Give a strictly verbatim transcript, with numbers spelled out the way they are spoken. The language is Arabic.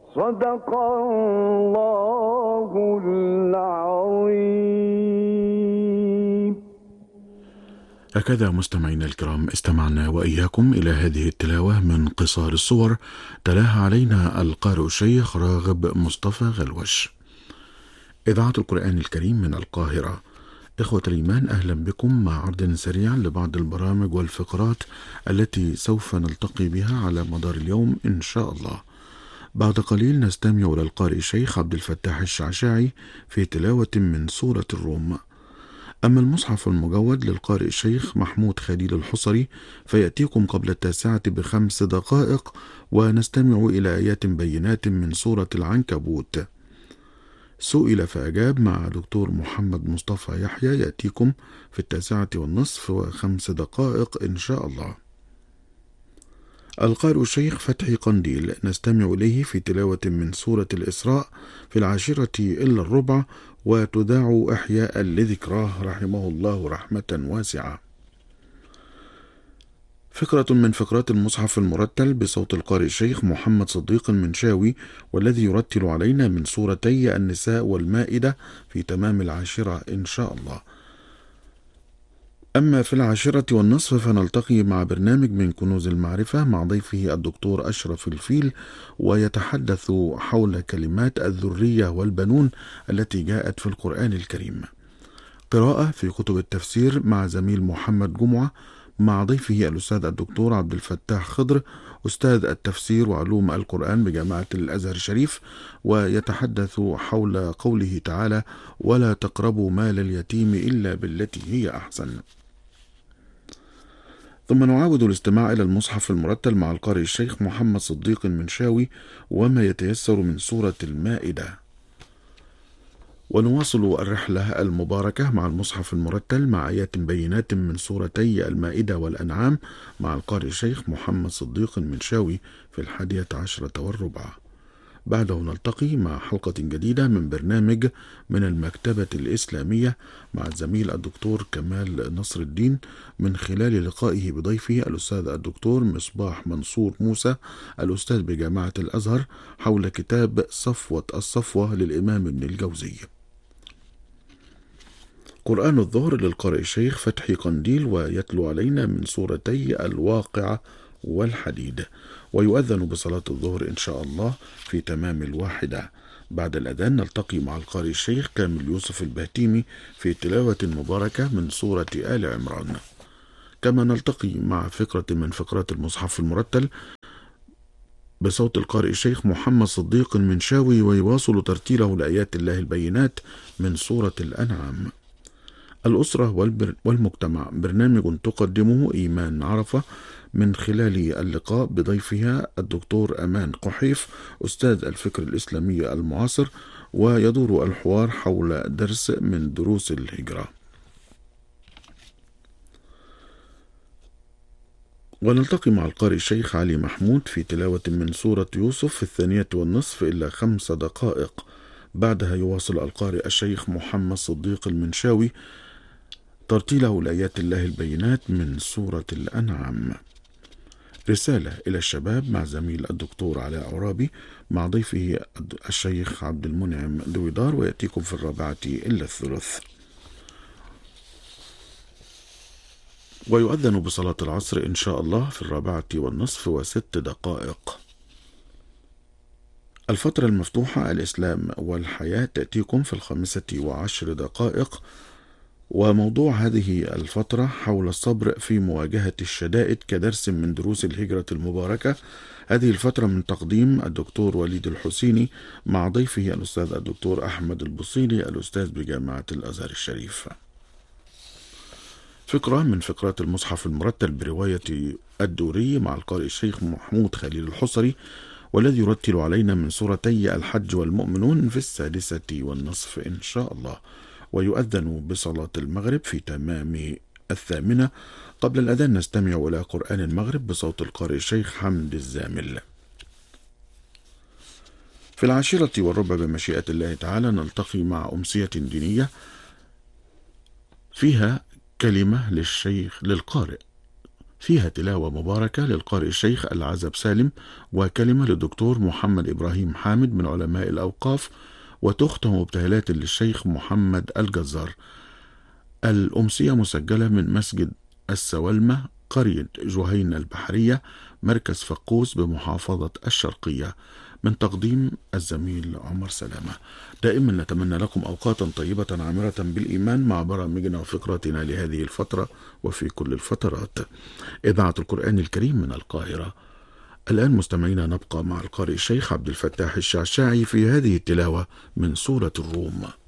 صدق الله العظيم. هكذا مستمعينا الكرام استمعنا وإياكم إلى هذه التلاوة من قصار الصور تلاها علينا القارئ الشيخ راغب مصطفى غلوش. إذاعة القرآن الكريم من القاهرة. إخوة الإيمان، أهلا بكم مع عرض سريع لبعض البرامج والفقرات التي سوف نلتقي بها على مدار اليوم إن شاء الله. بعد قليل نستمع إلى القارئ الشيخ عبد الفتاح الشعشاعي في تلاوة من سورة الروم. أما المصحف المجود للقارئ الشيخ محمود خليل الحصري فيأتيكم قبل التاسعة بخمس دقائق، ونستمع إلى آيات بينات من سورة العنكبوت. سئل فأجاب مع دكتور محمد مصطفى يحيى يأتيكم في التاسعة والنصف وخمس دقائق إن شاء الله. القارئ الشيخ فتحي قنديل نستمع إليه في تلاوة من سورة الإسراء في العاشرة إلا الربع، وتذاع إحياء لذكراه رحمه الله رحمة واسعة. فكرة من فقرات المصحف المرتل بصوت القارئ الشيخ محمد صديق المنشاوي، والذي يرتل علينا من سورتي النساء والمائدة في تمام العاشرة إن شاء الله. أما في العاشرة والنصف فنلتقي مع برنامج من كنوز المعرفة مع ضيفه الدكتور أشرف الفيل، ويتحدث حول كلمات الذرية والبنون التي جاءت في القرآن الكريم. قراءة في كتب التفسير مع زميل محمد جمعة مع ضيفه الأستاذ الدكتور عبد الفتاح خضر أستاذ التفسير وعلوم القرآن بجامعة الأزهر الشريف، ويتحدث حول قوله تعالى: ولا تقربوا مال اليتيم إلا بالتي هي أحسن. ثم نعاود الاستماع إلى المصحف المرتل مع القارئ الشيخ محمد صديق المنشاوي وما يتيسر من سورة المائدة، ونواصل الرحلة المباركة مع المصحف المرتل مع آيات بينات من سورتي المائدة والأنعام مع القارئ الشيخ محمد صديق المنشاوي في الحادية عشرة والربع. بعده نلتقي مع حلقة جديدة من برنامج من المكتبة الإسلامية مع الزميل الدكتور كمال نصر الدين، من خلال لقائه بضيفه الأستاذ الدكتور مصباح منصور موسى الأستاذ بجامعة الأزهر حول كتاب صفوة الصفوة للإمام ابن الجوزي. قرآن الظهر للقارئ الشيخ فتحي قنديل ويتلو علينا من سورتي الواقعة والحديد، ويؤذن بصلاة الظهر إن شاء الله في تمام الواحدة. بعد الأذان نلتقي مع القارئ الشيخ كامل يوسف البهتيمي في تلاوة مباركة من سورة آل عمران. كما نلتقي مع فكرة من فقرات المصحف المرتل بصوت القارئ الشيخ محمد صديق المنشاوي، ويواصل ترتيله لآيات الله البينات من سورة الأنعام. الأسرة والمجتمع برنامج تقدمه إيمان عرفة من خلال اللقاء بضيفها الدكتور أمان قحيف أستاذ الفكر الإسلامي المعاصر، ويدور الحوار حول درس من دروس الهجرة. ونلتقي مع القارئ الشيخ علي محمود في تلاوة من سورة يوسف في الثانية والنصف إلا خمس دقائق. بعدها يواصل القارئ الشيخ محمد صديق المنشاوي ترتيله لآيات الله البينات من سورة الأنعام. رسالة إلى الشباب مع زميل الدكتور علاء عرابي مع ضيفه الشيخ عبد المنعم دويدار، ويأتيكم في الرابعة إلا الثلث. ويؤذن بصلاة العصر إن شاء الله في الرابعة والنصف وست دقائق. الفترة المفتوحة الإسلام والحياة تأتيكم في الخامسة وعشر دقائق، وموضوع هذه الفترة حول الصبر في مواجهة الشدائد كدرس من دروس الهجرة المباركة. هذه الفترة من تقديم الدكتور وليد الحسيني مع ضيفه الأستاذ الدكتور أحمد البصيلي الأستاذ بجامعة الأزهر الشريف. فكرة من فقرات المصحف المرتل برواية الدوري مع القارئ الشيخ محمود خليل الحصري، والذي يرتل علينا من سورتي الحج والمؤمنون في السادسة والنصف إن شاء الله. ويؤذن بصلاة المغرب في تمام الثامنة. قبل الأذان نستمع إلى قرآن المغرب بصوت القارئ الشيخ حمد الزامل. في العاشرة والربع بمشيئة الله تعالى نلتقي مع أمسية دينية فيها كلمة للشيخ للقارئ فيها تلاوة مباركة للقارئ الشيخ العزب سالم، وكلمة للدكتور محمد إبراهيم حامد من علماء الأوقاف، وتختم مبتهلات للشيخ محمد الجزار. الأمسية مسجلة من مسجد السوالمة، قرية جهينة البحرية، مركز فقوس بمحافظة الشرقية، من تقديم الزميل عمر سلامة. دائما نتمنى لكم أوقاتا طيبة عامرة بالإيمان مع برامجنا وفقراتنا لهذه الفترة وفي كل الفترات. إذاعة القرآن الكريم من القاهرة. الآن مستمعينا نبقى مع القارئ الشيخ عبد الفتاح الشعشاعي في هذه التلاوة من سورة الروم.